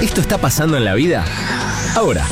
¿Esto está pasando en la vida? Ahora.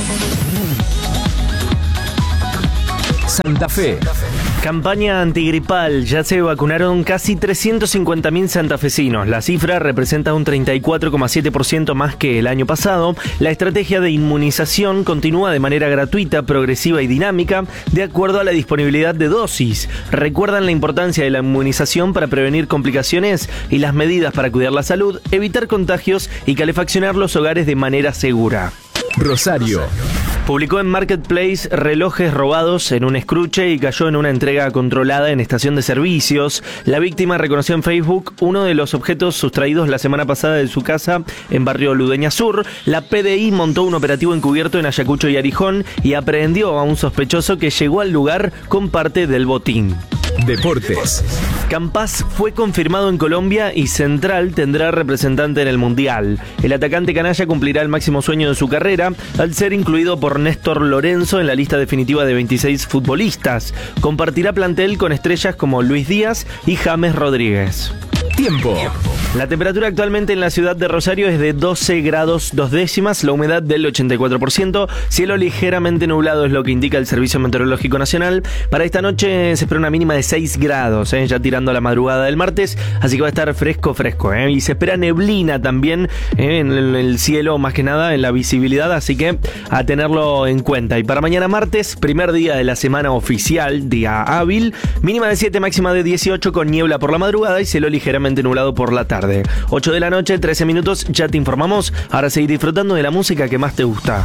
Santa Fe. Campaña antigripal. Ya se vacunaron casi 350.000 santafesinos. La cifra representa un 34,7% más que el año pasado. La estrategia de inmunización continúa de manera gratuita, progresiva y dinámica, de acuerdo a la disponibilidad de dosis. Recuerdan la importancia de la inmunización para prevenir complicaciones y las medidas para cuidar la salud, evitar contagios y calefaccionar los hogares de manera segura. Rosario. Publicó en Marketplace relojes robados en un escruche y cayó en una entrega controlada en estación de servicios. La víctima reconoció en Facebook uno de los objetos sustraídos la semana pasada de su casa en barrio Ludeña Sur. La PDI montó un operativo encubierto en Ayacucho y Arijón y aprehendió a un sospechoso que llegó al lugar con parte del botín. Deportes. Campaz fue confirmado en Colombia y Central tendrá representante en el Mundial. El atacante canalla cumplirá el máximo sueño de su carrera al ser incluido por Néstor Lorenzo en la lista definitiva de 26 futbolistas. Compartirá plantel con estrellas como Luis Díaz y James Rodríguez. Tiempo. La temperatura actualmente en la ciudad de Rosario es de 12 grados 2 décimas, la humedad del 84%, cielo ligeramente nublado es lo que indica el Servicio Meteorológico Nacional. Para esta noche se espera una mínima de 6 grados, ya tirando a la madrugada del martes, así que va a estar fresco. Y se espera neblina también en el cielo, más que nada en la visibilidad, así que a tenerlo en cuenta. Y para mañana martes, primer día de la semana oficial, día hábil, mínima de 7, máxima de 18 con niebla por la madrugada y cielo ligeramente nublado por la tarde. 8 de la noche, 13 minutos, ya te informamos. Ahora seguir disfrutando de la música que más te gusta.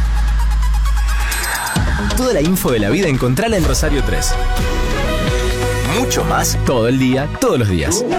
Toda la info de la vida encontrala en Rosario 3. Mucho más todo el día, todos los días.